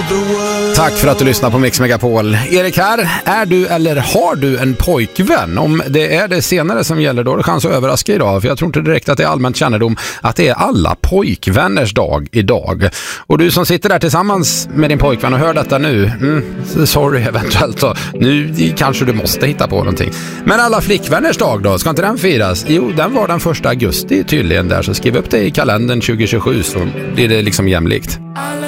Tack för att du lyssnar på Mix Megapol. Erik här. Är du eller har du en pojkvän? Om det är det senare som gäller då är det chans att överraska idag. För jag tror inte direkt att det är allmänt kännedom att det är alla pojkvänners dag idag. Och du som sitter där tillsammans med din pojkvän och hör detta nu. Sorry eventuellt så. Nu kanske du måste hitta på någonting. Men alla flickvänners dag då? Ska inte den firas? Jo, den var den 1 augusti tydligen där. Så skriv upp det i kalendern 2027 så blir det liksom jämlikt.